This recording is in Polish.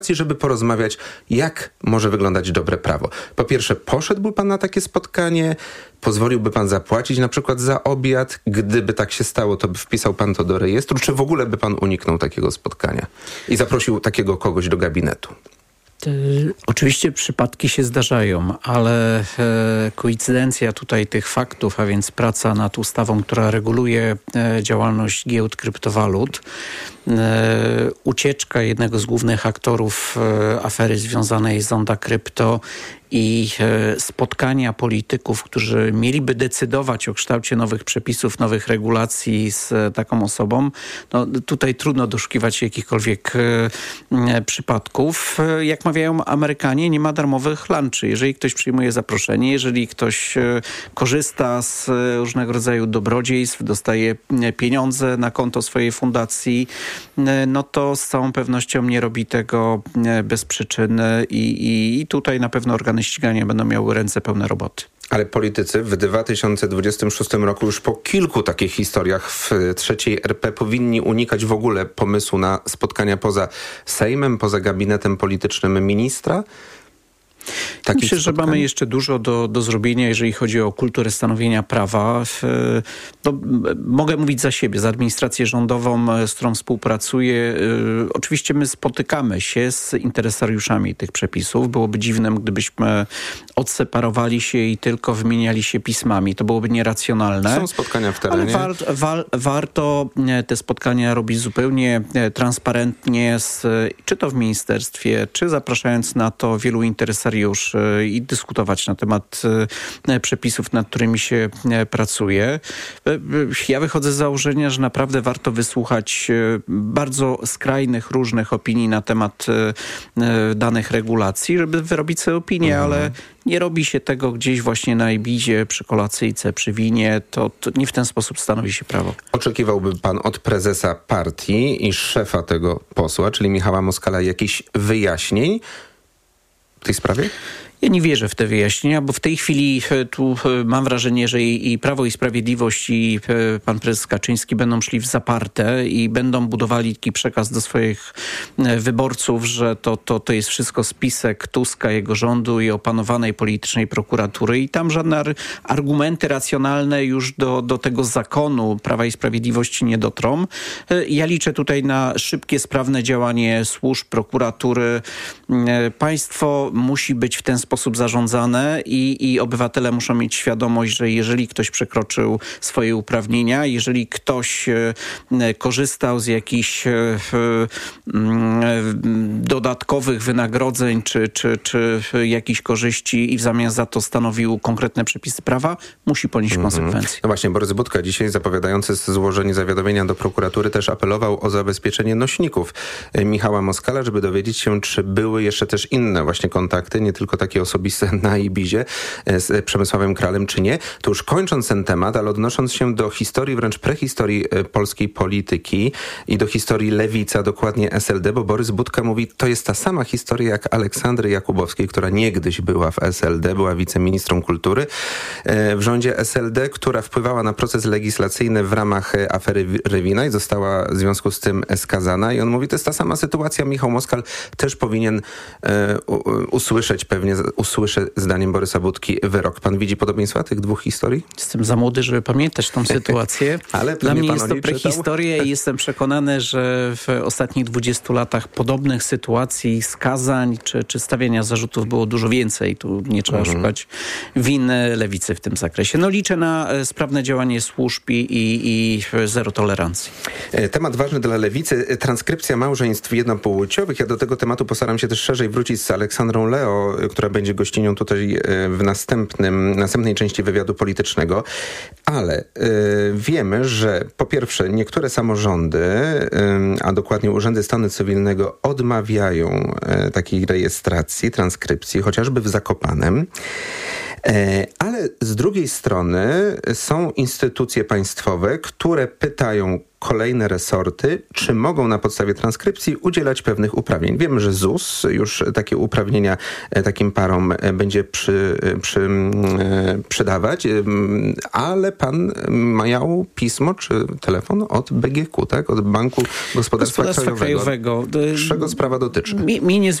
żeby porozmawiać, jak może wyglądać dobre prawo. Po pierwsze, poszedłby pan na takie spotkanie? Pozwoliłby pan zapłacić na przykład za obiad? Gdyby tak się stało, to by wpisał pan to do rejestru? Czy w ogóle by pan uniknął takiego spotkania i zaprosił takiego kogoś do gabinetu? Oczywiście przypadki się zdarzają, ale koincydencja tutaj tych faktów, a więc praca nad ustawą, która reguluje działalność giełd kryptowalut, ucieczka jednego z głównych aktorów afery związanej z Onda Krypto i spotkania polityków, którzy mieliby decydować o kształcie nowych przepisów, nowych regulacji z taką osobą, no tutaj trudno doszukiwać się jakichkolwiek przypadków. Jak mawiają Amerykanie, nie ma darmowych lunchy. Jeżeli ktoś przyjmuje zaproszenie, jeżeli ktoś korzysta z różnego rodzaju dobrodziejstw, dostaje pieniądze na konto swojej fundacji, no to z całą pewnością nie robi tego bez przyczyny i tutaj na pewno organy ścigania będą miały ręce pełne roboty. Ale politycy w 2026 roku już po kilku takich historiach w III RP powinni unikać w ogóle pomysłu na spotkania poza Sejmem, poza gabinetem politycznym ministra. Myślę, że mamy jeszcze dużo do zrobienia, jeżeli chodzi o kulturę stanowienia prawa. Mogę mówić za siebie, za administrację rządową, z którą współpracuję. Oczywiście my spotykamy się z interesariuszami tych przepisów. Byłoby dziwnym, gdybyśmy odseparowali się i tylko wymieniali się pismami. To byłoby nieracjonalne. Są spotkania w terenie. Ale warto te spotkania robić zupełnie transparentnie, czy to w ministerstwie, czy zapraszając na to wielu interesariuszy i dyskutować na temat przepisów, nad którymi się pracuje. Ja wychodzę z założenia, że naprawdę warto wysłuchać bardzo skrajnych, różnych opinii na temat danych regulacji, żeby wyrobić sobie opinię, ale nie robi się tego gdzieś właśnie na ibizie, przy kolacyjce, przy winie. To nie w ten sposób stanowi się prawo. Oczekiwałby pan od prezesa partii i szefa tego posła, czyli Michała Moskala, jakichś wyjaśnień w tej sprawie? Ja nie wierzę w te wyjaśnienia, bo w tej chwili tu mam wrażenie, że i Prawo i Sprawiedliwość i pan prezes Kaczyński będą szli w zaparte i będą budowali taki przekaz do swoich wyborców, że to jest wszystko spisek Tuska, jego rządu i opanowanej politycznej prokuratury i tam żadne argumenty racjonalne już do tego zakonu Prawa i Sprawiedliwości nie dotrą. Ja liczę tutaj na szybkie, sprawne działanie służb, prokuratury. Państwo musi być w ten sposób zarządzane i obywatele muszą mieć świadomość, że jeżeli ktoś przekroczył swoje uprawnienia, jeżeli ktoś korzystał z jakichś dodatkowych wynagrodzeń czy jakichś korzyści i w zamian za to stanowił konkretne przepisy prawa, musi ponieść konsekwencje. No właśnie, Borys Budka dzisiaj zapowiadający złożenie zawiadomienia do prokuratury też apelował o zabezpieczenie nośników Michała Moskala, żeby dowiedzieć się, czy były jeszcze też inne właśnie kontakty, nie tylko takie osobiste na ibizie z Przemysławem Kralem, czy nie. To już kończąc ten temat, ale odnosząc się do historii, wręcz prehistorii polskiej polityki i do historii lewica, dokładnie SLD, bo Borys Budka mówi, to jest ta sama historia jak Aleksandry Jakubowskiej, która niegdyś była w SLD, była wiceministrą kultury w rządzie SLD, która wpływała na proces legislacyjny w ramach afery Rywina i została w związku z tym skazana. I on mówi, to jest ta sama sytuacja. Michał Moskal też powinien usłyszę zdaniem Borysa Budki wyrok. Pan widzi podobieństwa tych dwóch historii? Jestem za młody, żeby pamiętać tą sytuację. Ale dla mnie jest to prehistoria i jestem przekonany, że w ostatnich 20 latach podobnych sytuacji, skazań czy stawiania zarzutów było dużo więcej. Tu nie trzeba szukać winy lewicy w tym zakresie. No liczę na sprawne działanie służb i zero tolerancji. Temat ważny dla lewicy. Transkrypcja małżeństw jednopłciowych. Ja do tego tematu postaram się też szerzej wrócić z Aleksandrą Leo, która będzie gościnią tutaj w następnej części wywiadu politycznego. Ale wiemy, że po pierwsze niektóre samorządy, a dokładnie urzędy stanu cywilnego odmawiają takiej rejestracji, transkrypcji, chociażby w Zakopanem. Ale z drugiej strony są instytucje państwowe, które pytają kolejne resorty, czy mogą na podstawie transkrypcji udzielać pewnych uprawnień. Wiemy, że ZUS już takie uprawnienia takim parom będzie przydawać, ale pan miał pismo czy telefon od BGK, tak? Od Banku Gospodarstwa Krajowego. Czego sprawa dotyczy? Mi nie